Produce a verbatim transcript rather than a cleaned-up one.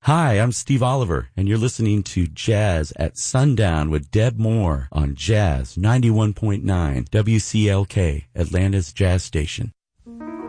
Hi, I'm Steve Oliver, and you're listening to Jazz at Sundown with Deb Moore on Jazz ninety-one point nine W C L K, Atlanta's Jazz Station.